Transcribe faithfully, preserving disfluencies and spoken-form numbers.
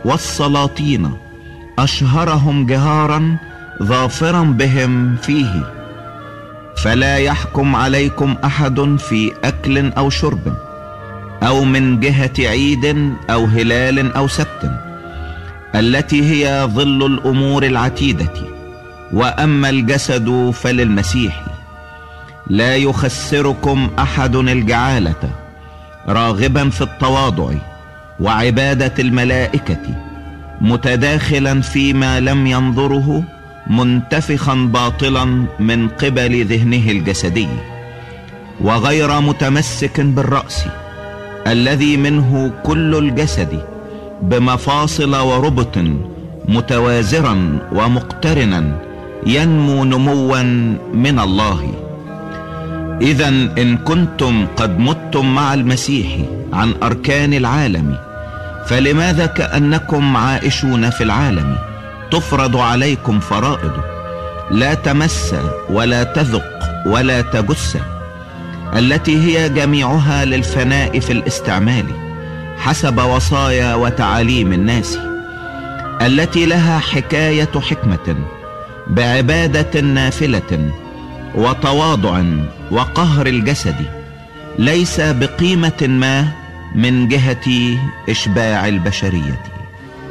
والسلاطين أشهرهم جهارا ظافرا بهم فيه. فلا يحكم عليكم أحد في أكل أو شرب أو من جهة عيد أو هلال أو سبت، التي هي ظل الأمور العتيدة، وأما الجسد فللمسيح. لا يخسركم أحد الجعالة، راغبا في التواضع وعبادة الملائكة، متداخلا فيما لم ينظره، منتفخا باطلا من قبل ذهنه الجسدي، وغير متمسك بالرأس الذي منه كل الجسد بمفاصل وربط متوازرا ومقترنا ينمو نموا من الله. إذا إن كنتم قد متم مع المسيح عن أركان العالم، فلماذا كأنكم عائشون في العالم تفرض عليكم فرائض لا تمس ولا تذق ولا تجس، التي هي جميعها للفناء في الاستعمال حسب وصايا وتعاليم الناس، التي لها حكاية حكمة بعبادة نافلة وتواضع وقهر الجسد، ليس بقيمة ما من جهة إشباع البشرية.